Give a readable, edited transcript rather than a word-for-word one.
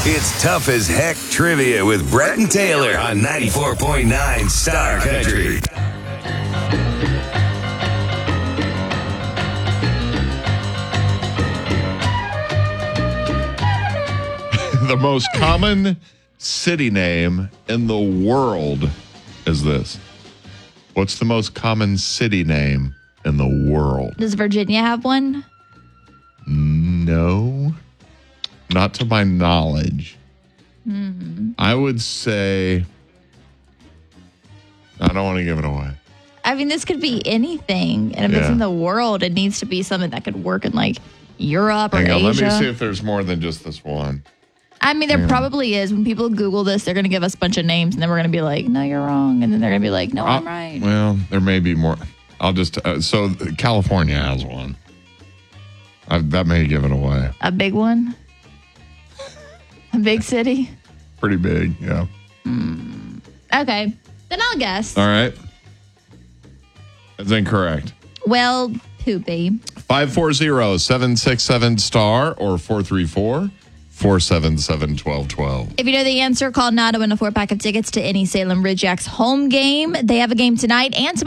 It's Tough as Heck Trivia with Brett and Taylor on 94.9 Star Country. The most common city name in the world is this. What's the most common city name in the world? Does Virginia have one? No. Not to my knowledge. I would say... I don't want to give it away. I mean, this could be anything. And if it's in the world, it needs to be something that could work in, like, Europe or Asia. Let me see if there's more than just this one. I mean, there probably is. When people Google this, they're going to give us a bunch of names, and then we're going to be like, no, you're wrong. And then they're going to be like, no, I'm right. Well, there may be more. I'll just... so California has one. That may give it away. A big one? A big city? Pretty big, yeah. Okay. Then I'll guess. All right. That's incorrect. Well, poopy. 540-767-STAR or 434-477-1212. If you know the answer, call now to win a 4-pack of tickets to any Salem Ridge Jacks home game. They have a game tonight and tomorrow.